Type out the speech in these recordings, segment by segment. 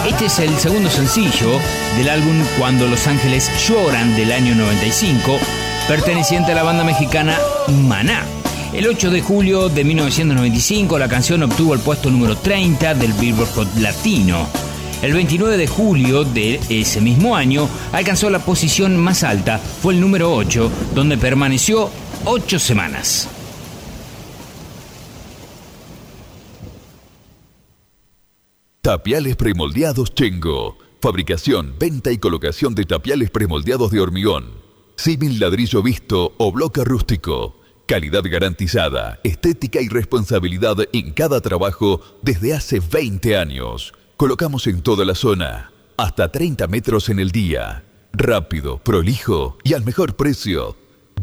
Este es el segundo sencillo del álbum Cuando los Ángeles Lloran del año 95, perteneciente a la banda mexicana Maná. El 8 de julio de 1995 la canción obtuvo el puesto número 30 del Billboard Hot Latino. El 29 de julio de ese mismo año alcanzó la posición más alta, fue el número 8, donde permaneció 8 semanas. Tapiales premoldeados Chengo. Fabricación, venta y colocación de tapiales premoldeados de hormigón. Símil ladrillo visto o bloque rústico. Calidad garantizada, estética y responsabilidad en cada trabajo desde hace 20 años. Colocamos en toda la zona, hasta 30 metros en el día. Rápido, prolijo y al mejor precio.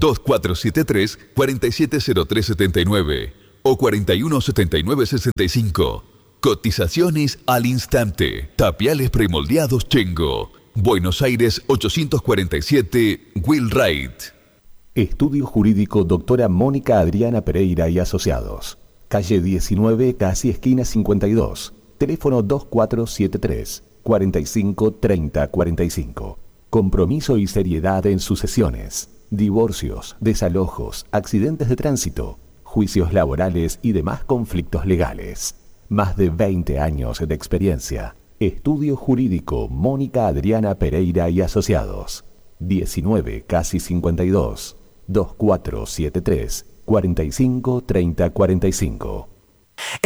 2473-470379 o 417965. Cotizaciones al instante. Tapiales premoldeados Chengo. Buenos Aires 847, Wheelwright. Estudio Jurídico Doctora Mónica Adriana Pereira y Asociados. Calle 19, casi esquina 52. Teléfono 2473 45 30 45. Compromiso y seriedad en sucesiones, divorcios, desalojos, accidentes de tránsito, juicios laborales y demás conflictos legales. Más de 20 años de experiencia. Estudio Jurídico Mónica Adriana Pereira y Asociados. 19, casi 52. 2473 45 30 45.